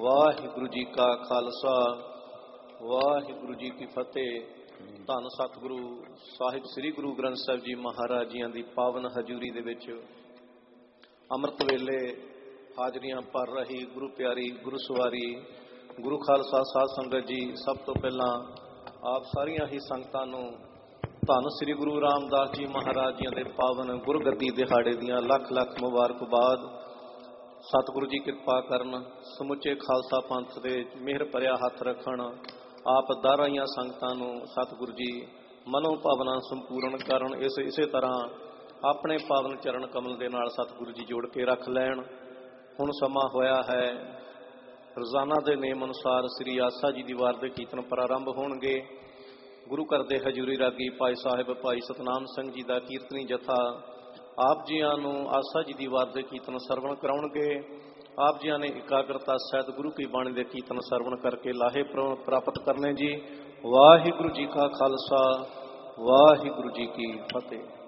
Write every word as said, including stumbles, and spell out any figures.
ਵਾਹਿਗੁਰੂ ਜੀ ਕਾ ਖਾਲਸਾ ਵਾਹਿਗੁਰੂ ਜੀ ਕੀ ਫਤਿਹ। ਧੰਨ ਸਤਿਗੁਰੂ ਸਾਹਿਬ ਸ੍ਰੀ ਗੁਰੂ ਗ੍ਰੰਥ ਸਾਹਿਬ ਜੀ ਮਹਾਰਾਜ ਜੀਆਂ ਦੀ ਪਾਵਨ ਹਜ਼ੂਰੀ ਦੇ ਵਿੱਚ ਅੰਮ੍ਰਿਤ ਵੇਲੇ ਹਾਜ਼ਰੀਆਂ ਭਰ ਰਹੀ ਗੁਰੂ ਪਿਆਰੀ ਗੁਰੂ ਸਵਾਰੀ ਗੁਰੂ ਖਾਲਸਾ ਸਾਧ ਸੰਗਤ ਜੀ, ਸਭ ਤੋਂ ਪਹਿਲਾਂ ਆਪ ਸਾਰੀਆਂ ਹੀ ਸੰਗਤਾਂ ਨੂੰ ਧੰਨ ਸ੍ਰੀ ਗੁਰੂ ਰਾਮਦਾਸ ਜੀ ਮਹਾਰਾਜ ਜੀਆਂ ਦੇ ਪਾਵਨ ਗੁਰਗੱਦੀ ਦਿਹਾੜੇ ਦੀਆਂ ਲੱਖ ਲੱਖ ਮੁਬਾਰਕਬਾਦ। ਸਤਿਗੁਰੂ ਜੀ ਕਿਰਪਾ ਕਰਨ, ਸਮੁੱਚੇ ਖਾਲਸਾ ਪੰਥ ਦੇ ਮਿਹਰ ਭਰਿਆ ਹੱਥ ਰੱਖਣ। ਆਪ ਦਰ ਆਈਆਂ ਸੰਗਤਾਂ ਨੂੰ ਸਤਿਗੁਰੂ ਜੀ ਮਨੋ ਭਾਵਨਾ ਸੰਪੂਰਨ ਕਰਨ। ਇਸ ਇਸੇ ਤਰ੍ਹਾਂ ਆਪਣੇ ਪਾਵਨ ਚਰਨ ਕਮਲ ਦੇ ਨਾਲ ਸਤਿਗੁਰੂ ਜੀ ਜੋੜ ਕੇ ਰੱਖ ਲੈਣ। ਹੁਣ ਸਮਾਂ ਹੋਇਆ ਹੈ, ਰੋਜ਼ਾਨਾ ਦੇ ਨੇਮ ਅਨੁਸਾਰ ਸ੍ਰੀ ਆਸਾ ਜੀ ਦੀ ਵਾਰ ਦੇ ਕੀਰਤਨ ਪ੍ਰਾਰੰਭ ਹੋਣਗੇ। ਗੁਰੂ ਘਰ ਦੇ ਹਜ਼ੂਰੀ ਰਾਗੀ ਭਾਈ ਸਾਹਿਬ ਭਾਈ ਸਤਨਾਮ ਸਿੰਘ ਜੀ ਦਾ ਕੀਰਤਨੀ ਜਥਾ ਆਪ ਜੀਆਂ ਨੂੰ ਆਸਾ ਜੀ ਦੀ ਵਾਰ ਦੇ ਕੀਰਤਨ ਸਰਵਣ ਕਰਾਉਣਗੇ। ਆਪ ਜੀਆਂ ਨੇ ਇਕਾਗਰਤਾ ਸਹਿਤ ਗੁਰੂ ਕੀ ਬਾਣੀ ਦੇ ਕੀਰਤਨ ਸਰਵਣ ਕਰਕੇ ਲਾਹੇ ਪ੍ਰਾਪਤ ਕਰਨੇ ਜੀ। ਵਾਹਿਗੁਰੂ ਜੀ ਕਾ ਖਾਲਸਾ ਵਾਹਿਗੁਰੂ ਜੀ ਕੀ ਫਤਿਹ।